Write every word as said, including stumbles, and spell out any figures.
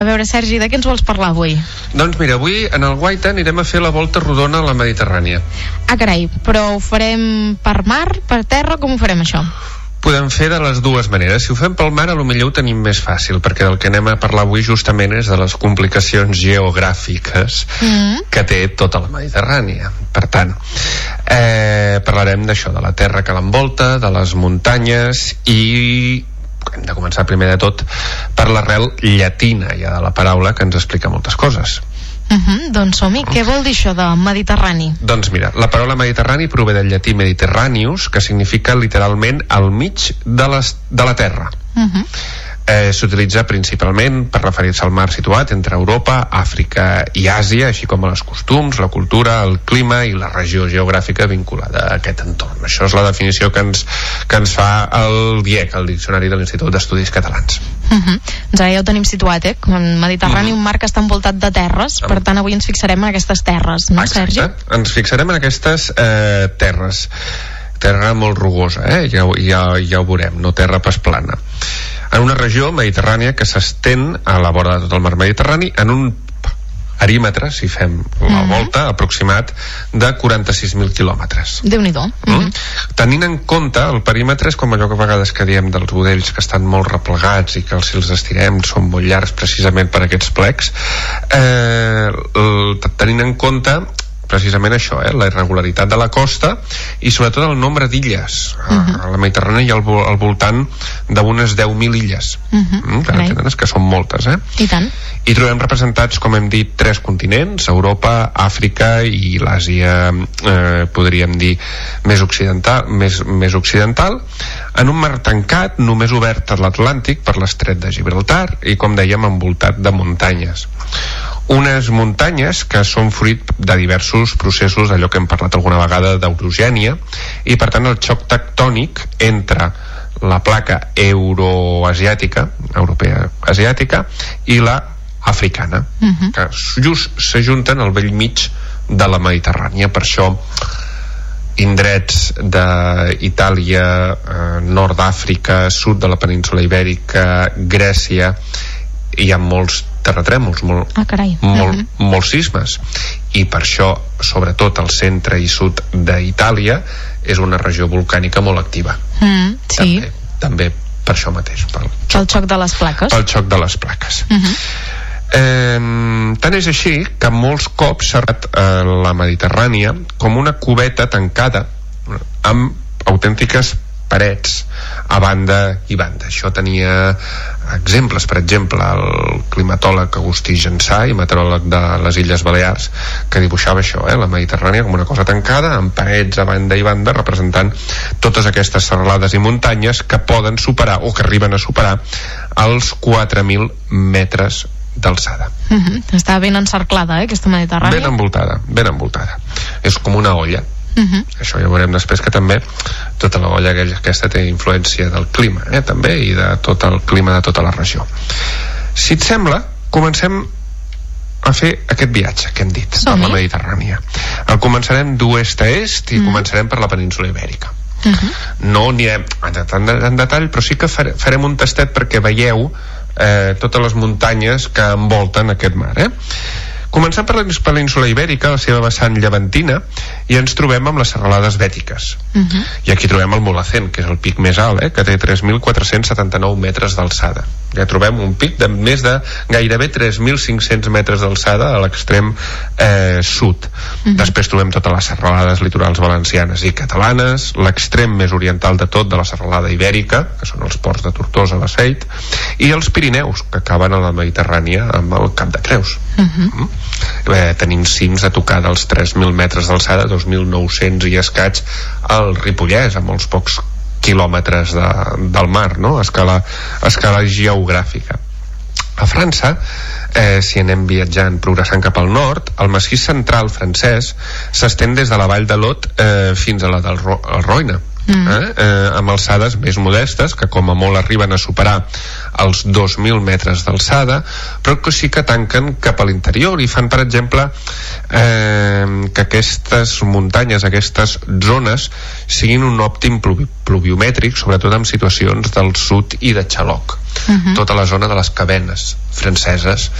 A veure, Sergi, de què ens vols parlar avui? Doncs mira, avui en el Guaita anirem a fer la volta rodona a la Mediterrània. Ah, carai, però ho farem per mar, per terra, com ho farem això? Podem fer de les dues maneres. Si ho fem pel mar, a lo millor ho tenim més fàcil, perquè del que anem a parlar avui justament és de les complicacions geogràfiques mm. que té tota la Mediterrània. Per tant, eh, parlarem d'això, de la terra que l'envolta, de les muntanyes, i hem de començar primer de tot per l'arrel llatina ja de la paraula, que ens explica moltes coses. Uh-huh, doncs som-hi. Què vol dir això de Mediterrani? Doncs mira, la paraula Mediterrani prové del llatí Mediterraneus, que significa literalment al mig de, les, de la terra. Uh-huh. Eh, s'utilitza principalment per referir-se al mar situat entre Europa, Àfrica i Àsia, així com a les costums, la cultura, el clima i la regió geogràfica vinculada a aquest entorn. Això és la definició que ens, que ens fa el D I E C, el Diccionari de l'Institut d'Estudis Catalans. Uh-huh. Doncs ara ja ho tenim situat, eh? En Mediterrani, uh-huh. un mar que està envoltat de terres, um. per tant avui ens fixarem en aquestes terres, no, Exacte. Sergi? Ens fixarem en aquestes eh, terres. Terra molt rugosa, eh? ja, ja, ja ho veurem, no terra pas plana. En una regió mediterrània que s'estén a la vora de tot el mar Mediterrani en un perímetre, si fem la mm-hmm. volta, aproximat de quaranta-sis mil quilòmetres. Déu-n'hi-do. Mm-hmm. Mm? Tenint en compte, el perímetre és com allò que a vegades que diem dels budells que estan molt replegats i que si els estirem són molt llargs precisament per aquests plecs, eh, el, tenint en compte precisament això, eh? la irregularitat de la costa i sobretot el nombre d'illes. Uh-huh. A la Mediterrània hi ha al, vo al voltant d'unes deu mil illes. Uh-huh. mm, que, okay. que són moltes, eh? I tant. I trobem representats, com hem dit, tres continents, Europa, Àfrica i l'Àsia, eh, podríem dir, més occidental, més, més occidental, en un mar tancat, només obert a l'Atlàntic per l'estret de Gibraltar i, com dèiem, envoltat de muntanyes. Unes muntanyes que són fruit de diversos processos, d'allò que hem parlat alguna vegada d'orogènia, i per tant el xoc tectònic entre la placa euroasiàtica, europea asiàtica, i la africana, uh-huh. que just s'ajunten al bell mig de la Mediterrània. Per això indrets d'Itàlia, eh, nord d'Àfrica, sud de la península Ibèrica, Grècia, hi ha molts terratrèmols, molt, ah, carai. molt, uh-huh. molts sismes, i per això sobretot el centre i sud d'Itàlia és una regió volcànica molt activa. Mm, sí. també, també per això mateix, pel xoc, pel xoc de les plaques pel xoc de les plaques. uh-huh. eh, tant és així que molts cops s'ha arribat a la Mediterrània com una cubeta tancada amb autèntiques parets a banda i banda. Això tenia exemples, per exemple, el climatòleg Agustí Jansà i meteoròleg de les Illes Balears, que dibuixava això, eh, la Mediterrània com una cosa tancada, amb parets a banda i banda, representant totes aquestes serralades i muntanyes que poden superar, o que arriben a superar, els quatre mil metres d'alçada. Uh-huh. Està ben encerclada, eh, aquesta Mediterrània. Ben envoltada, ben envoltada. És com una olla. Uh-huh. Això ja veurem després, que també tota la olla aquesta té influència del clima, eh, també, i de tot el clima de tota la regió. Si et sembla, comencem a fer aquest viatge que hem dit per la Mediterrània. El començarem d'oest a est i uh-huh. començarem per la península Ibèrica. Uh-huh. No anirem en, en detall, però sí que fare, farem un tastet perquè veieu eh, totes les muntanyes que envolten aquest mar, eh? Començant per la península Ibèrica, la seva vessant llevantina, i ens trobem amb les serralades bètiques. Uh-huh. I aquí trobem el Mulhacén, que és el pic més alt, eh, que té tres mil quatre-cents setanta-nou metres d'alçada. Ja trobem un pic de més de gairebé tres mil cinc-cents metres d'alçada a l'extrem eh, sud. Uh-huh. Després trobem totes les serralades litorals valencianes i catalanes, l'extrem més oriental de tot de la serralada Ibèrica, que són els ports de Tortosa, la Seit, i els Pirineus, que acaben a la Mediterrània amb el Cap de Creus. Uh-huh. Mm? Eh, tenim cims a tocar dels tres mil metres d'alçada, dos mil nou-cents i escaig, al Ripollès, a molts pocs quilòmetres de, del mar, no? a, escala, a escala geogràfica. A França, eh, si anem viatjant, progressant cap al nord, el massís central francès s'estén des de la vall de l'Aude eh, fins a la del Ro el Roine. mm. eh? Eh, amb alçades més modestes, que com a molt arriben a superar els dos mil metres d'alçada, però que sí que tanquen cap a l'interior i fan, per exemple, eh, que aquestes muntanyes, aquestes zones, siguin un òptim pluvi pluviomètric, sobretot en situacions del sud i de Xaloc. Uh-huh. Tota la zona de les Cabenes franceses